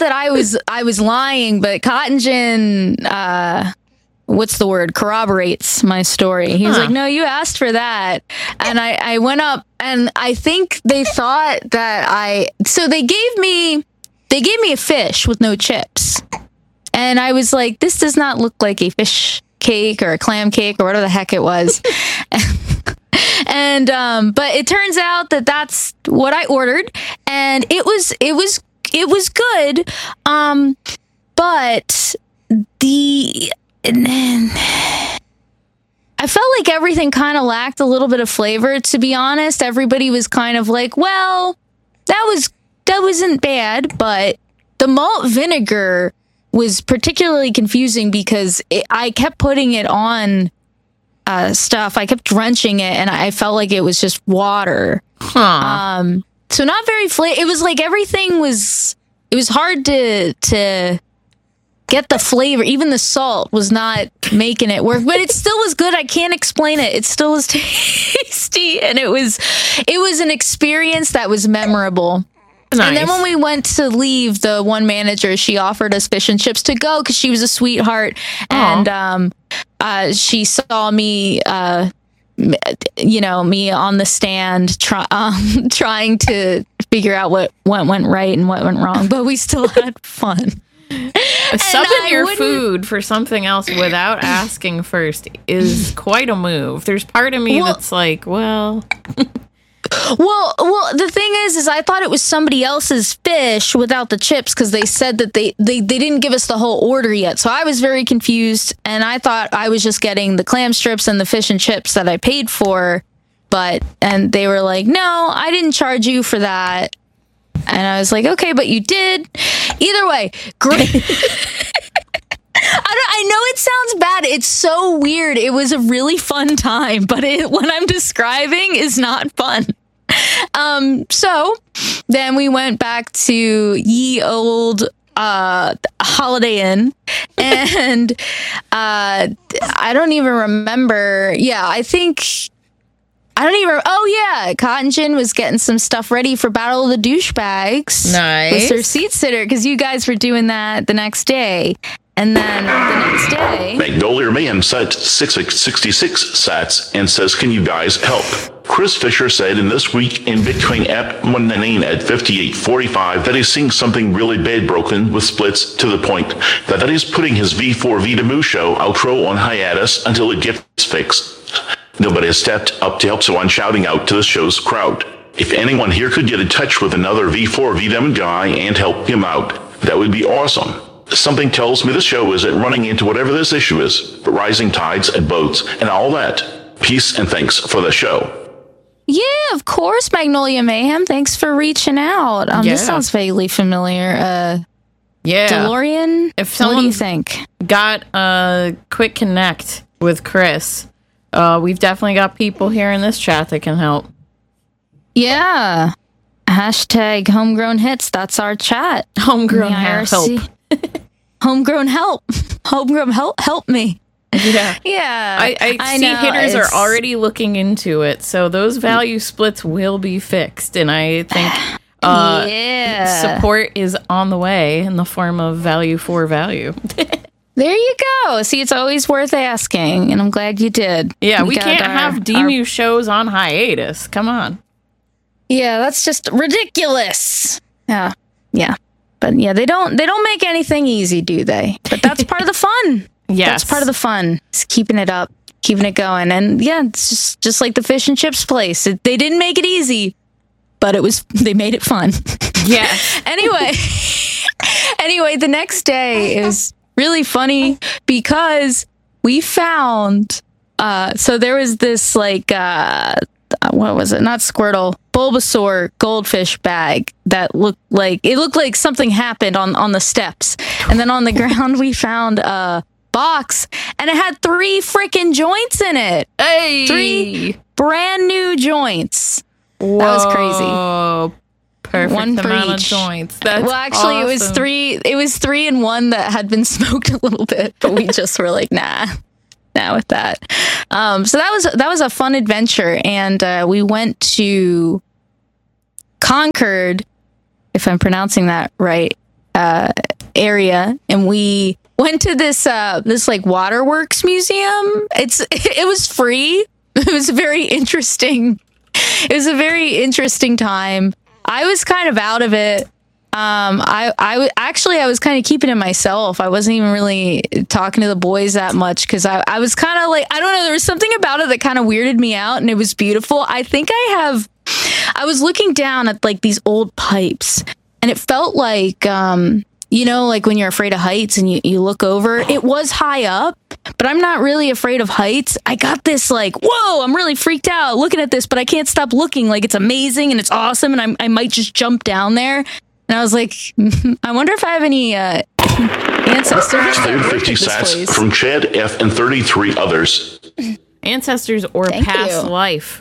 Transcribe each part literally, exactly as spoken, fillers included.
that I was I was lying, but Cotton Gin, uh, what's the word? Corroborates my story. He was Huh. like, "No, you asked for that," and I I went up, and I think they thought that I. So they gave me they gave me a fish with no chips, and I was like, "This does not look like a fish cake or a clam cake or whatever the heck it was." And um, but it turns out that that's what I ordered, and it was it was it was good. Um, but the I felt like everything kind of lacked a little bit of flavor. To be honest, everybody was kind of like, "Well, that was that wasn't bad," but the malt vinegar was particularly confusing because it, I kept putting it on. Uh, stuff. I kept drenching it, and I felt like it was just water. Huh. Um, so not very flavor. It was like everything was. It was hard to to get the flavor. Even the salt was not making it work, but it still was good. I can't explain it. It still was tasty, and it was it was an experience that was memorable. Nice. And then when we went to leave, the one manager, she offered us fish and chips to go because she was a sweetheart. Aw. And um, uh, she saw me, uh, m- you know, me on the stand try, um, trying to figure out what, what went right and what went wrong. But we still had fun. Subbing your wouldn't- food for something else without asking first is quite a move. There's part of me Well- that's like, well... Well, well, the thing is, is I thought it was somebody else's fish without the chips because they said that they, they, they didn't give us the whole order yet. So I was very confused, and I thought I was just getting the clam strips and the fish and chips that I paid for. But, and they were like, "No, I didn't charge you for that." And I was like, "Okay, but you did." Either way, great. I, don't, I know it sounds bad. It's so weird. It was a really fun time, but it, what I'm describing is not fun. Um, so then we went back to ye old uh, Holiday Inn, and uh, I don't even remember. Yeah, I think I don't even. Oh yeah, Cotton Gin was getting some stuff ready for Battle of the Douchebags. Nice. With her seat sitter, because you guys were doing that the next day. And then the next day... Magnolia Man sent six sixty-six sats and says, "Can you guys help?" Chris Fisher said in This Week in Bitcoin app nineteen at fifty-eight forty-five that he's seeing something really bad broken with splits to the point that that he's putting his V four Vitamu show outro on hiatus until it gets fixed. Nobody has stepped up to help, so I'm shouting out to the show's crowd. If anyone here could get in touch with another V four Vitamu guy and help him out, that would be awesome. Something tells me the show isn't running into whatever this issue is, but rising tides and boats and all that. Peace and thanks for the show. Yeah, of course, Magnolia Mayhem. Thanks for reaching out. Um, Yeah. This sounds vaguely familiar. Uh, Yeah. DeLorean, If what do you someone's think? got a quick connect with Chris, uh, we've definitely got people here in this chat that can help. Yeah. Hashtag homegrown hits. That's our chat. Homegrown The I R C. help. Homegrown help. Homegrown help. Help me. Yeah. Yeah. I, I, see know, hitters it's- are already looking into it, so those value splits will be fixed, and I think uh, yeah. support is on the way in the form of value for value. There you go. See, it's always worth asking, and I'm glad you did. Yeah, we got can't our- have D M U shows on hiatus. Come on. Yeah, that's just ridiculous. Yeah, yeah, but yeah, they don't they don't make anything easy, do they? But that's part of the fun. Yes. That's part of the fun. It's keeping it up, keeping it going, and yeah, it's just just like the fish and chips place. It, they didn't make it easy, but it was they made it fun. Yes. Anyway, anyway, the next day is really funny because we found. Uh, so there was this like. Uh, what was it? Not Squirtle, Bulbasaur goldfish bag that looked like it looked like something happened on, on the steps. And then on the ground we found a box and it had three freaking joints in it. Hey. Three brand new joints. Whoa. That was crazy. Perfect One for amount each. of joints. That's well, actually, it was awesome. three. It was three and one that had been smoked a little bit, but we just were like, nah, nah with that. Um, so that was that was a fun adventure, and uh, we went to Concord, if I'm pronouncing that right, uh, area, and we went to this uh, this like waterworks museum. It's it was free. It was very interesting. It was a very interesting time. I was kind of out of it. Um, I, I w- actually, I was kind of keeping it myself. I wasn't even really talking to the boys that much because I, I was kind of like, I don't know, there was something about it that kind of weirded me out, and it was beautiful. I think I have, I was looking down at like these old pipes, and it felt like, um, you know, like when you're afraid of heights and you, you look over, it was high up, but I'm not really afraid of heights. I got this like, whoa, I'm really freaked out looking at this, but I can't stop looking. Like it's amazing and it's awesome, and I'm, I might just jump down there. And I was like, I wonder if I have any uh, ancestors. Cleared fifty sats from Chad F and thirty-three others. Ancestors or Thank past you. life.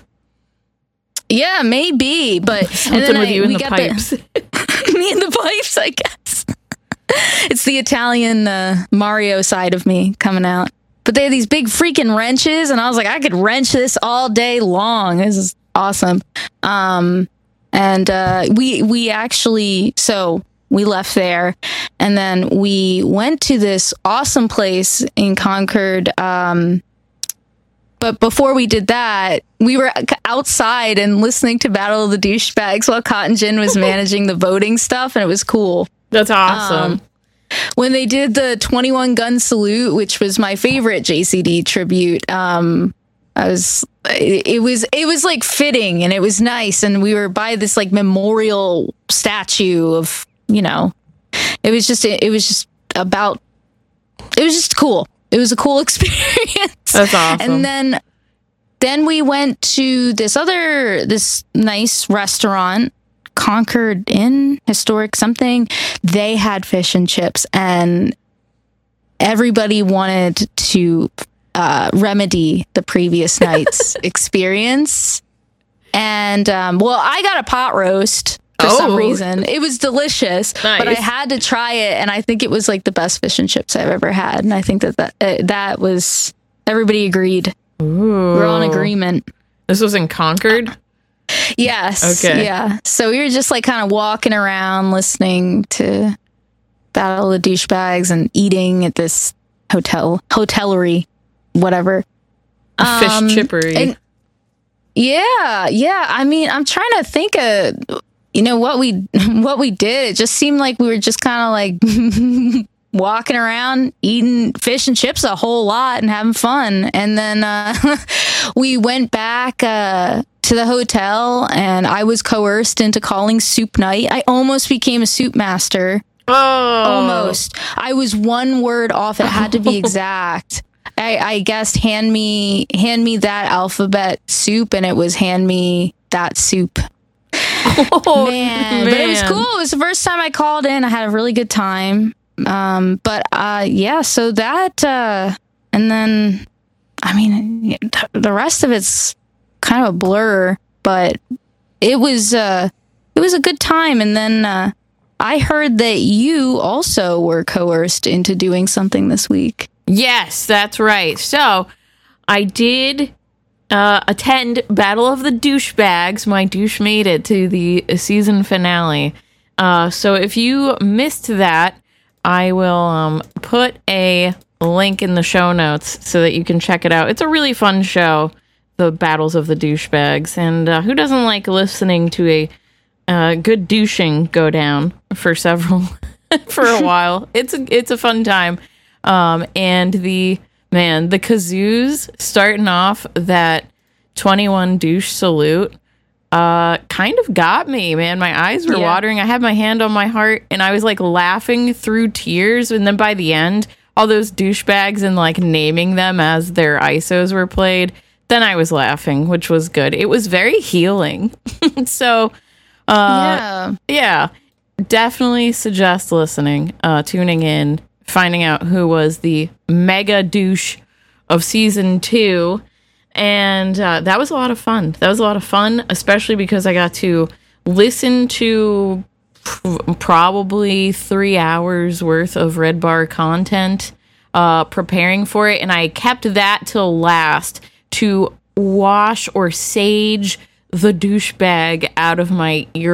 Yeah, maybe, but Something and then with I, you and we the got pipes. The, me and the pipes, I guess. It's the Italian uh, Mario side of me coming out. But they had these big freaking wrenches, and I was like, I could wrench this all day long. This is awesome. Um, and uh, we we actually so we left there, and then we went to this awesome place in Concord. Um, But before we did that, we were outside and listening to Battle of the Douchebags while Cotton Gin was managing the voting stuff, and it was cool. That's awesome. Um, when they did the twenty-one gun salute, which was my favorite J C D tribute, um, I was it, it was it was like fitting, and it was nice, and we were by this like memorial statue of, you know, it was just it, it was just about it was just cool. It was a cool experience. That's awesome. And then then we went to this other this nice restaurant, Concord Inn, historic something. They had fish and chips, and everybody wanted to uh, remedy the previous night's experience. And um, well, I got a pot roast. For Oh. some reason, it was delicious, Nice. but I had to try it, and I think it was like the best fish and chips I've ever had. And I think that that, uh, that was everybody agreed. Ooh. We're all in agreement. This was in Concord? Yes. Okay. Yeah. So we were just like kind of walking around, listening to Battle of the Douchebags and eating at this hotel, hotellery, whatever. Fish Um, chippery. and- yeah. Yeah. I mean, I'm trying to think of. You know what we what we did, it just seemed like we were just kind of like walking around eating fish and chips a whole lot and having fun. And then uh, we went back uh, to the hotel, and I was coerced into calling soup night. I almost became a soup master. oh. Almost. I was one word off. It had to be exact. I, I guessed hand me hand me that alphabet soup, and it was hand me that soup. Oh, man. But it was cool. It was the first time I called in. I had a really good time. Um, but uh, yeah, so that, uh, and then, I mean, the rest of it's kind of a blur, but it was, uh, it was a good time. And then uh, I heard that you also were coerced into doing something this week. Yes, that's right. So I did uh, attend Battle of the Douchebags. My douche made it to the season finale. Uh, so if you missed that, I will um, put a link in the show notes so that you can check it out. It's a really fun show, the Battles of the Douchebags. And uh, who doesn't like listening to a uh, good douching go down for several, for a while? It's a, it's a fun time. Um, and the, man, the kazoos starting off that twenty-one douche salute, uh, kind of got me, man. My eyes were Yeah. watering. I had my hand on my heart, and I was like laughing through tears. And then by the end, all those douchebags and like naming them as their I S Os were played, then I was laughing, which was good. It was very healing. So, uh, yeah. yeah, definitely suggest listening, uh, tuning in, finding out who was the mega douche of season two. And uh, that was a lot of fun. That was a lot of fun, especially because I got to listen to pr- probably three hours worth of Red Bar content, uh, preparing for it. And I kept that till last to wash or sage the douchebag out of my ear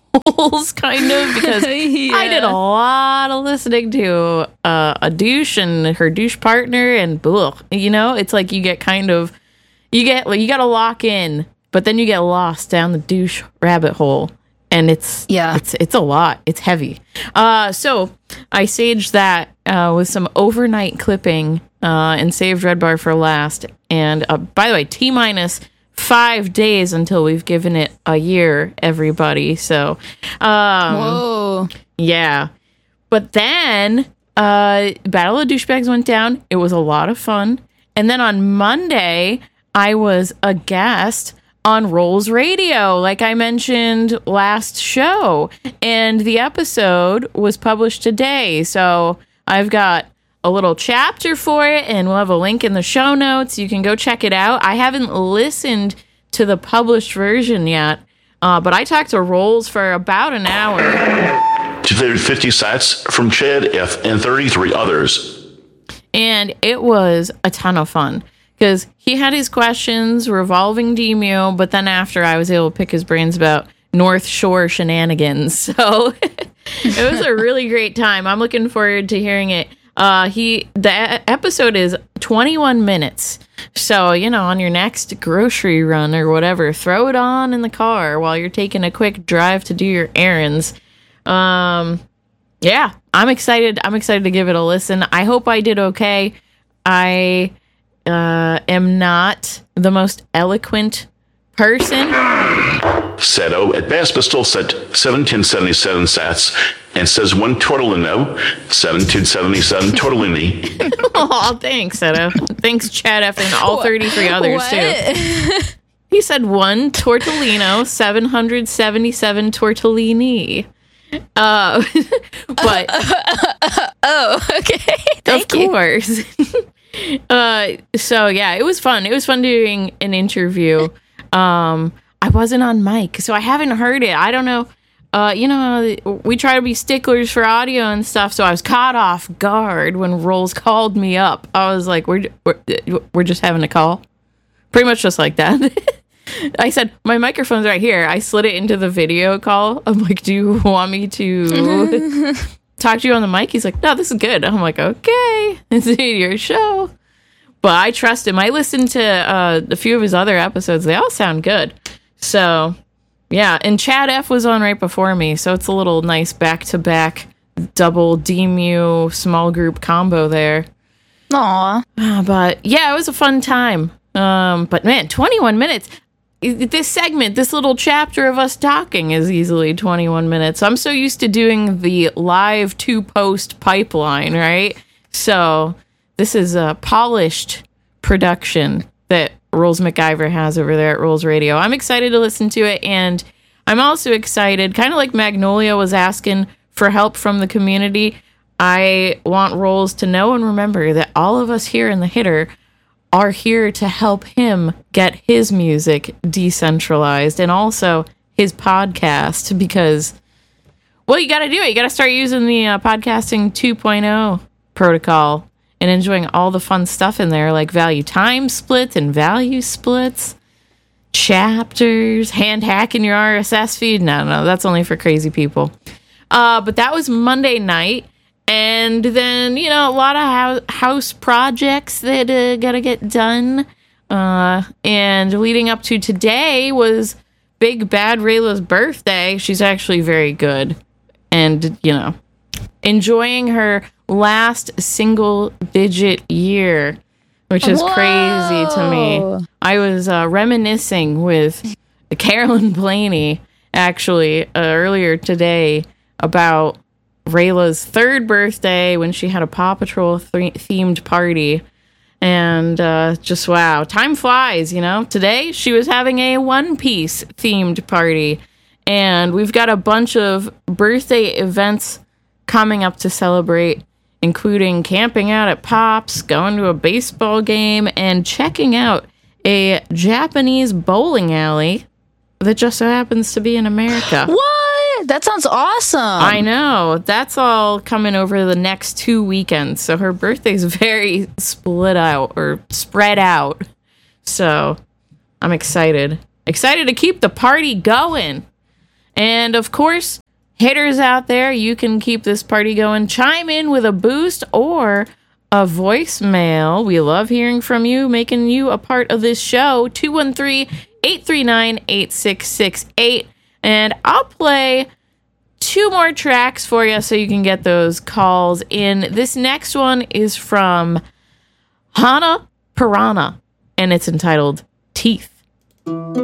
holes, kind of, because Yeah. I did a lot of listening to uh, a douche and her douche partner, and ugh, you know, it's like you get kind of, you get, like, you got to lock in, but then you get lost down the douche rabbit hole. And it's Yeah. it's it's a lot. It's heavy. Uh, so I saged that uh, with some overnight clipping uh, and saved Red Bar for last. And uh, by the way, T minus five days until we've given it a year, everybody. So um, Whoa. yeah. But then uh, Battle of Douchebags went down. It was a lot of fun. And then on Monday, I was a guest on Rolls Radio, like I mentioned last show. And the episode was published today. So I've got a little chapter for it, and we'll have a link in the show notes. You can go check it out. I haven't listened to the published version yet, uh, but I talked to Rolls for about an hour. two hundred fifty sats from Chad F. and thirty-three others. And it was a ton of fun. Because he had his questions revolving D M U, but then after I was able to pick his brains about North Shore shenanigans. So it was a really great time. I'm looking forward to hearing it. Uh, he the e- episode is twenty-one minutes. So, you know, on your next grocery run or whatever, throw it on in the car while you're taking a quick drive to do your errands. Um, yeah, I'm excited. I'm excited to give it a listen. I hope I did okay. I... Uh, am not the most eloquent person. Seto at Bass Pistol sent seventeen seventy-seven sats and says one tortellino, seventeen seventy-seven tortellini. Oh, thanks, Seto. Thanks, Chad F. and all thirty-three others, What? too. He said one tortellino, seven hundred seventy-seven tortellini. Uh, but... Oh, okay. Of Thank you. course. uh, so yeah, it was fun. It was fun doing an interview. Um, I wasn't on mic, so I haven't heard it. I don't know. Uh, you know, we try to be sticklers for audio and stuff, so I was caught off guard when Rolls called me up. I was like, we're, we're, we're just having a call. Pretty much just like that. I said, my microphone's right here. I slid it into the video call. I'm like, do you want me to talk to you on the mic? He's like, no, this is good. I'm like, okay, it's your show. But I trust him. I listened to uh, a few of his other episodes. They all sound good. So, yeah. And Chad F was on right before me. So it's a little nice back-to-back double D M U small group combo there. Aw. Uh, but, yeah, it was a fun time. Um, but, man, twenty-one minutes. This segment, this little chapter of us talking is easily twenty-one minutes. I'm so used to doing the live two-post pipeline, right? So this is a polished production that Rolls MacGyver has over there at Rolls Radio. I'm excited to listen to it, and I'm also excited, kind of like Magnolia was asking for help from the community. I want Rolls to know and remember that all of us here in the Hitter are here to help him get his music decentralized and also his podcast, because, well, you got to do it. You got to start using the uh, podcasting two point oh protocol and enjoying all the fun stuff in there, like value time splits and value splits, chapters, hand hacking your R S S feed. No, no, that's only for crazy people. Uh, but that was Monday night. And then, you know, a lot of house projects that uh, got to get done. Uh, and leading up to today was Big Bad Rayla's birthday. She's actually very good. And, you know, enjoying her last single digit year, which is Whoa. crazy to me. I was uh, reminiscing with Carolyn Blaney, actually, uh, earlier today about Rayla's third birthday when she had a Paw Patrol th- themed party. And uh, just, wow, time flies, you know. Today, she was having a One Piece themed party. And we've got a bunch of birthday events coming up to celebrate, including camping out at Pop's, going to a baseball game, and checking out a Japanese bowling alley that just so happens to be in America. What? That sounds awesome. I know. That's all coming over the next two weekends. So her birthday's very split out or spread out. So I'm excited. Excited to keep the party going. And of course, haters out there, you can keep this party going. Chime in with a boost or a voicemail. We love hearing from you, making you a part of this show. two one three, eight three nine, eight six six eight. And I'll play two more tracks for you so you can get those calls in. This next one is from Hana Pirana, and it's entitled Teeth.